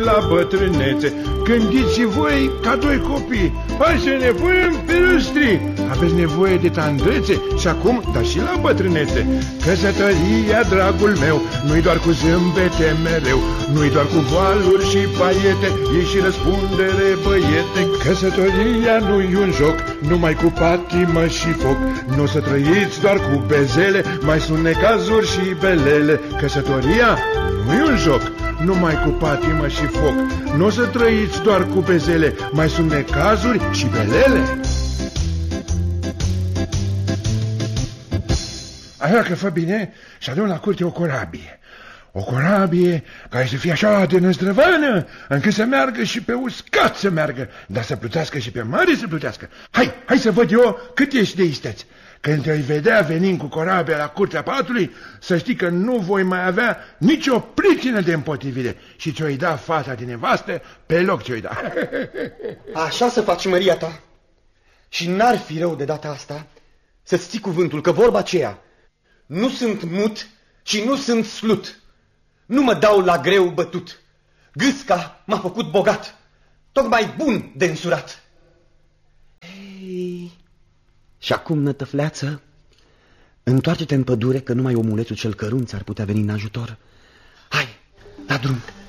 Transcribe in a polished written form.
La bătrânețe, gândiți și voi ca doi copii. Hai să ne punem pe lustri. Aveți nevoie de tandrețe și acum, dar și la bătrânețe. Căsătoria, dragul meu, nu-i doar cu zâmbete mereu, nu-i doar cu valuri și paiete, e și răspundere, băiete. Căsătoria nu-i un joc, numai cu patimă și foc. Nu o să trăiți doar cu bezele, mai sunt necazuri și belele. Căsătoria nu-i un joc, numai cu patimă și foc. Nu o să trăiți doar cu bezele, mai sunt necazuri și belele. Așa că fă bine și adun la curte o corabie. O corabie care să fie așa de năzdrăvană, încât să meargă și pe uscat să meargă, dar să plutească și pe mare să plutească. Hai să văd eu cât ești de isteț. Când te-ai vedea venind cu corabia la curtea patului, să știi că nu voi mai avea nicio pricină de împotrivire și ți-o-i da fata din nevastă pe loc ți-o-i da. Așa să faci, măria ta. Și n-ar fi rău de data asta să-ți ții cuvântul, că vorba aceea, nu sunt mut și nu sunt slut. Nu mă dau la greu bătut. Gâsca m-a făcut bogat, tocmai bun de însurat. Hei, și acum, nătăfleață, întoarce-te în pădure, că numai omulețul cel cărunt ar putea veni în ajutor. Hai, la drum!